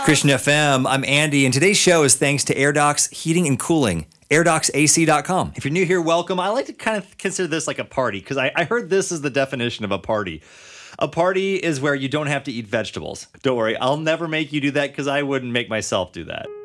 Christian FM. I'm Andy, and today's show is thanks to AirDocs Heating and Cooling. AirDocsAC.com. If you're new here, welcome. I like to kind of consider this like a party because I heard this is the definition of a party. A party is where you don't have to eat vegetables. Don't worry, I'll never make you do that because I wouldn't make myself do that.